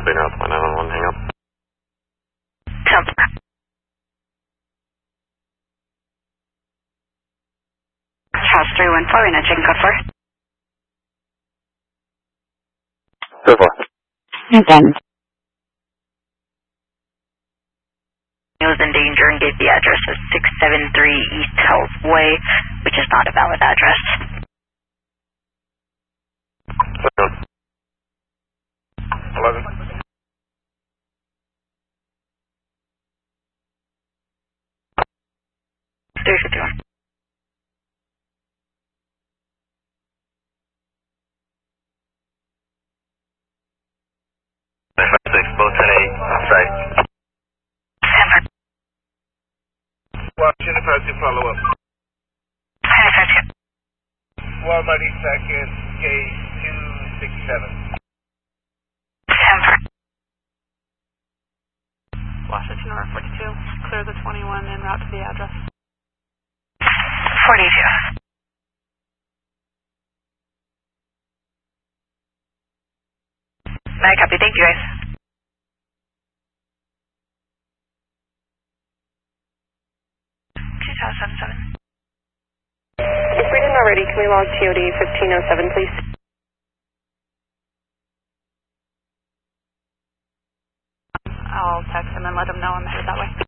North 911, hang up. Temper. Charles 314 in a chicken code 4. 2-4. Okay. He was in danger and gave the address as 673 East Health Way, which is not a valid address. 11. 351. 956, both 10-8, on site. Temper. Washington 52, follow up. 1052. Walmart East Second, gate 267. Temper. Washington R42, clear the 21 en route to the address. 42. May I copy? Thank you, guys. If we didn't already, can we log TOD 1507, please? I'll text him and let him know I'm headed that way.